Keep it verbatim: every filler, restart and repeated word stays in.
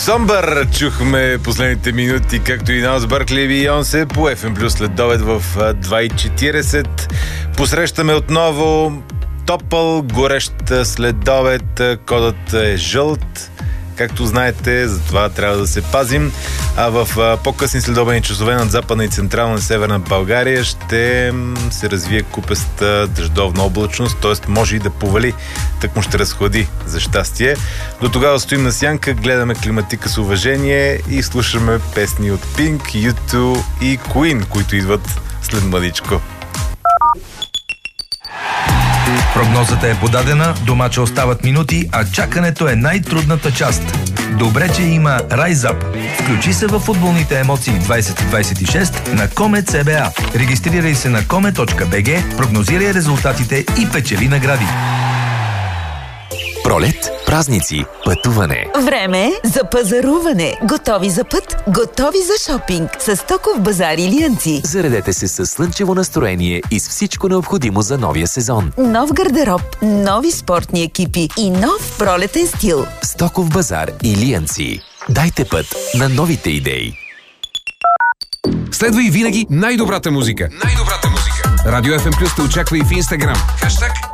Somber чухме последните минути, както и Ноус Баркли и Бейонсе по Еф Ем Плюс след обед в два и четиридесет. Посрещаме отново топъл, горещ следобед. Кодът е жълт, както знаете, затова трябва да се пазим. А в по-късни следобедни часове над Западна и Централна и Северна България ще се развие купеста дъждовна облачност, т.е. може и да повали, так му ще разхлади, за щастие. До тогава стоим на сянка, гледаме климатика с уважение и слушаме песни от Pink, Ю ту и Queen, които идват след младичко. Прогнозата е подадена, до мача остават минути, а чакането е най-трудната част. Добре, че има Rise Up. Включи се във футболните емоции двайсет двайсет и шест на Комет С Б А. Регистрирай се на коме точка би джи, прогнозирай резултатите и печели награди. Пролет, празници, пътуване. Време за пазаруване. Готови за път, готови за шопинг. С Стоков базар и Лиънци. Заредете се с слънчево настроение и с всичко необходимо за новия сезон. Нов гардероб, нови спортни екипи и нов пролетен стил. Стоков базар и Лиънци. Дайте път на новите идеи. Следва и винаги най-добрата музика. Най-добрата музика. Радио Еф Ем Плюс те очаква и в Инстаграм. Хаштаг